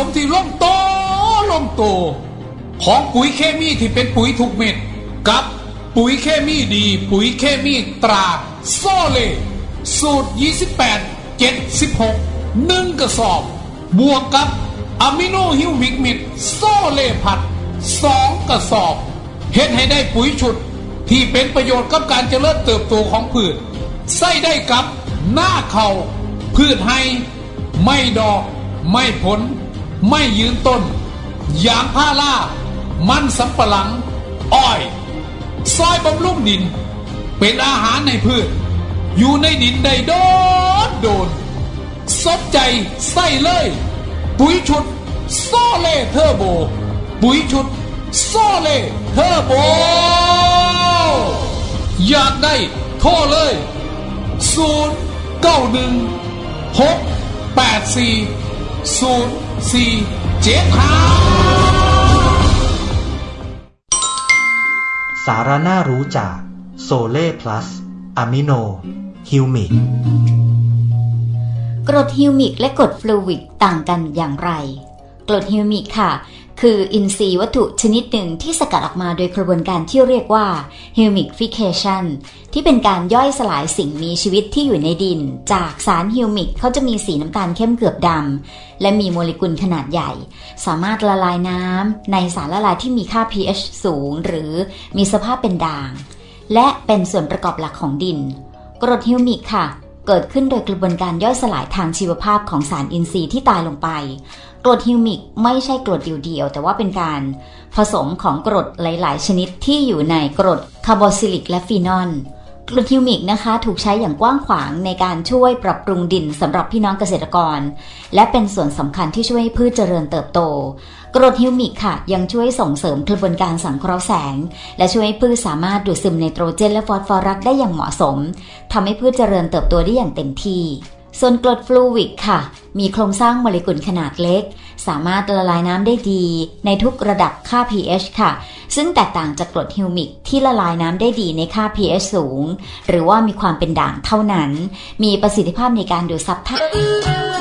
มที่ลงโตของปุ๋ยเคมีที่เป็นปุ๋ยทุกเม็ดกับปุ๋ยเคมีดีปุ๋ยเคมีตราโซเลสูตร28 76 1กระสอบบวกกับอะมิโนฮิวมิกมิดโซเลพัด2กระสอบเฮ็ดให้ได้ปุ๋ยชุดที่เป็นประโยชน์กับการเจริญเติบโตของพืชใส่ได้กับหน้าเขาพืชให้ไม่ดอกไม่ผลไม่ยืนต้นยางพารามันสำปะหลังอ้อยซอยบำรุงดินเป็นอาหารในพืชอยู่ในดินได้โดนสนใจใส่เลยปุ๋ยชุดโซเล่เทอร์โบปุ๋ยชุดโซเล่เทอร์โบอยากได้โทรเลยสาระน่ารู้จากโซเล่พลัสอะมิโนฮิวมิกกรดฮิวมิกและกรดฟลูวิกต่างกันอย่างไรกรดฮิวมิกค่ะคืออินทรีย์วัตถุชนิดหนึ่งที่สกัดออกมาโดยกระบวนการที่เรียกว่าฮิวมิกฟิเคชันที่เป็นการย่อยสลายสิ่งมีชีวิตที่อยู่ในดินจากสารฮิวมิกเขาจะมีสีน้ำตาลเข้มเกือบดำและมีโมเลกุลขนาดใหญ่สามารถละลายน้ำในสารละลายที่มีค่า pH สูงหรือมีสภาพเป็นด่างและเป็นส่วนประกอบหลักของดินกรดฮิวมิกค่ะเกิดขึ้นโดยกระบวนการย่อยสลายทางชีวภาพของสารอินทรีย์ที่ตายลงไปกรดฮิวมิกไม่ใช่กรดเดียวๆแต่ว่าเป็นการผสมของกรดหลายๆชนิดที่อยู่ในกรดคาร์บอซิลิกและฟีนอลกรดฮิวมิกนะคะถูกใช้อย่างกว้างขวางในการช่วยปรับปรุงดินสำหรับพี่น้องเกษตรกรและเป็นส่วนสำคัญที่ช่วยให้พืชเจริญเติบโตกรดฮิวมิกค่ะยังช่วยส่งเสริมกระบวนการสังเคราะห์แสงและช่วยให้พืชสามารถดูดซึมไนโตรเจนและฟอสฟอรัสได้อย่างเหมาะสมทำให้พืชเจริญเติบโตได้อย่างเต็มที่ส่วนกรดฟลูวิกค่ะมีโครงสร้างโมเลกุลขนาดเล็กสามารถละลายน้ำได้ดีในทุกระดับค่า pH ค่ะซึ่งแตกต่างจากกรดฮิวมิกที่ละลายน้ำได้ดีในค่า pH สูงหรือว่ามีความเป็นด่างเท่านั้นมีประสิทธิภาพในการดูดซับธาตุ